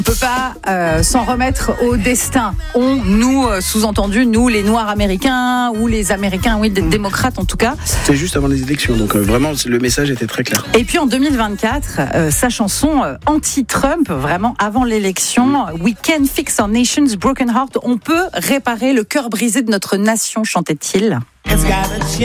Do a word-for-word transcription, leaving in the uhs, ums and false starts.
On peut pas euh, s'en remettre au destin. On, nous, euh, sous-entendu, nous, les Noirs américains ou les Américains, oui, des démocrates en tout cas. C'est juste avant les élections, donc euh, vraiment le message était très clair. Et puis en deux mille vingt-quatre, euh, sa chanson euh, anti-Trump, vraiment avant l'élection, We can fix our nation's broken heart. On peut réparer le cœur brisé de notre nation, chantait-il.